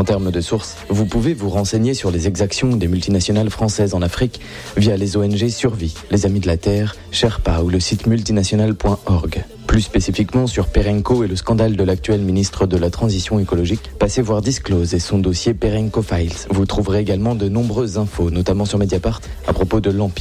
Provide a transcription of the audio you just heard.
termes de sources, vous pouvez vous renseigner sur les exactions des multinationales françaises en Afrique via les ONG Survie, les Amis de la Terre, Sherpa ou le site multinational.org. Plus spécifiquement sur Perenco et le scandale de l'actuel ministre de la Transition écologique, passez voir Disclose et son dossier Perenco Files. Vous trouverez également de nombreuses infos, notamment sur Mediapart, à propos de l'Empire.